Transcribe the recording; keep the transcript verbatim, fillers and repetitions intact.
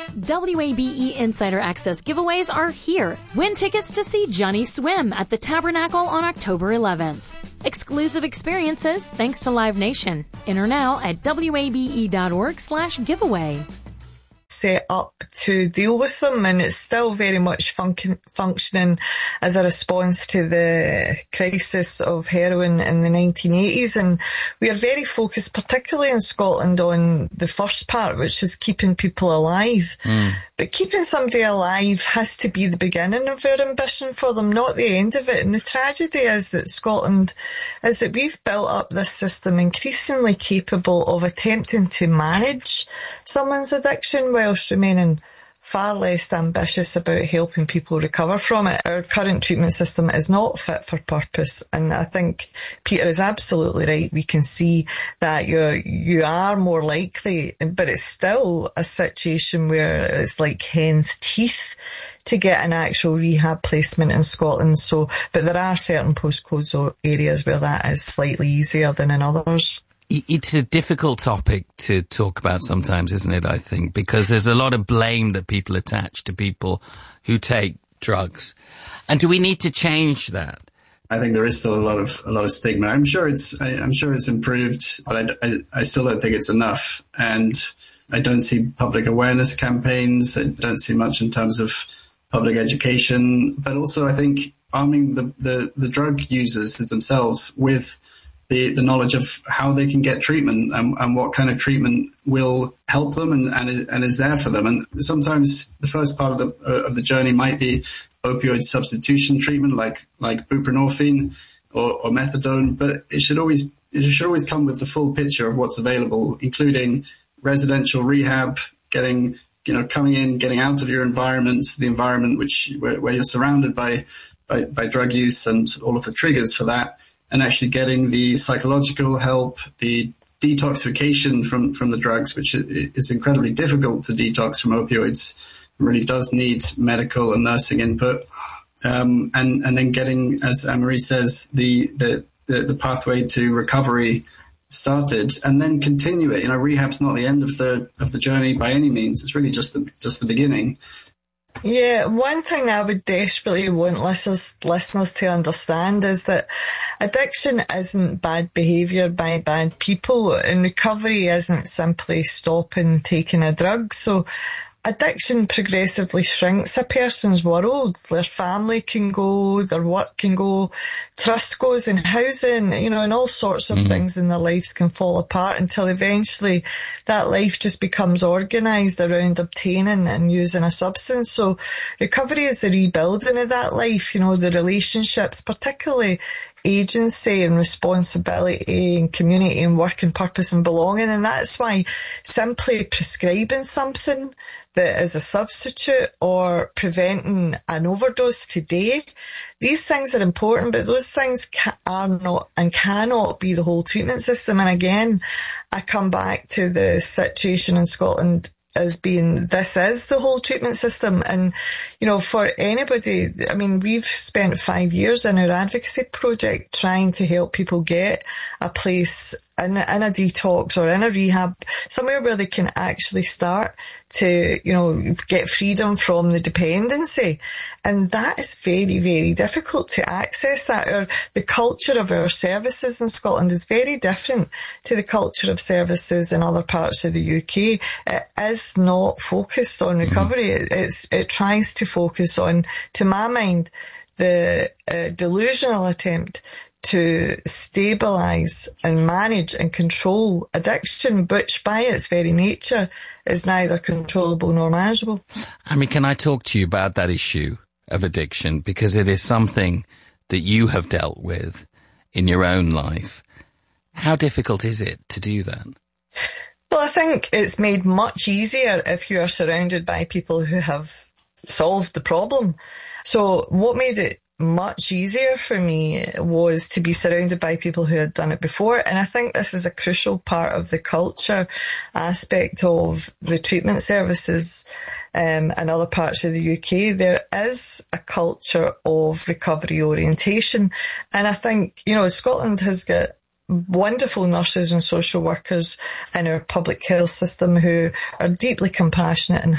W A B E Insider Access giveaways are here. Win tickets to see Johnny Swim at the Tabernacle on October eleventh. Exclusive experiences thanks to Live Nation. Enter now at wabe.org slash giveaway. Set up to deal with them, and it's still very much func- functioning as a response to the crisis of heroin in the nineteen eighties, and we are very focused, particularly in Scotland, on the first part, which is keeping people alive. Mm. But keeping somebody alive has to be the beginning of our ambition for them, not the end of it. And the tragedy is that Scotland is that we've built up this system increasingly capable of attempting to manage someone's addiction whilst remaining far less ambitious about helping people recover from it. Our current treatment system is not fit for purpose, and I think Peter is absolutely right. We can see that you're, you are more likely, but it's still a situation where it's like hen's teeth to get an actual rehab placement in Scotland. So, but there are certain postcodes or areas where that is slightly easier than in others. It's a difficult topic to talk about sometimes, isn't it, I think, because there's a lot of blame that people attach to people who take drugs. And do we need to change that? I think there is still a lot of a lot of stigma. I'm sure it's I, I'm sure it's improved, but I, I, I still don't think it's enough. And I don't see public awareness campaigns. I don't see much in terms of public education. But also I think arming the, the, the drug users themselves with The, the knowledge of how they can get treatment and, and what kind of treatment will help them and, and, and is there for them. And sometimes the first part of the uh, of the journey might be opioid substitution treatment, like like buprenorphine or, or methadone, but it should always it should always come with the full picture of what's available, including residential rehab, getting you know coming in, getting out of your environment, the environment which where, where you're surrounded by, by by drug use and all of the triggers for that. And actually getting the psychological help, the detoxification from, from the drugs, which is incredibly difficult to detox from opioids, really does need medical and nursing input. Um, and, and then getting, as Anne-Marie says, the, the, the, the pathway to recovery started, and then continue it. You know, rehab's not the end of the, of the journey by any means. It's really just the, just the beginning. Yeah, one thing I would desperately want listeners, listeners to understand is that addiction isn't bad behaviour by bad people, and recovery isn't simply stopping taking a drug. So addiction progressively shrinks a person's world. Their family can go, their work can go, trust goes in housing, you know, and all sorts of mm-hmm. things in their lives can fall apart until eventually that life just becomes organised around obtaining and using a substance. So recovery is the rebuilding of that life, you know, the relationships, particularly agency and responsibility and community and work and purpose and belonging. And that's why simply prescribing something that is a substitute or preventing an overdose today, these things are important, but those things ca- are not and cannot be the whole treatment system. And again, I come back to the situation in Scotland as being, this is the whole treatment system. And, you know, for anybody, I mean, we've spent five years in our advocacy project trying to help people get a place in, in a detox or in a rehab, somewhere where they can actually start to, you know, get freedom from the dependency. And that is very, very difficult to access that. Or the culture of our services in Scotland is very different to the culture of services in other parts of the U K. It is not focused on recovery. It, it's, it tries to focus on, to my mind, the uh, delusional attempt to stabilise and manage and control addiction, which by its very nature is neither controllable nor manageable. I mean, can I talk to you about that issue of addiction? Because it is something that you have dealt with in your own life. How difficult is it to do that? Well, I think it's made much easier if you are surrounded by people who have solved the problem. So what made it much easier for me was to be surrounded by people who had done it before. And I think this is a crucial part of the culture aspect of the treatment services um, in other parts of the U K. There is a culture of recovery orientation. And I think, you know, Scotland has got wonderful nurses and social workers in our public health system who are deeply compassionate and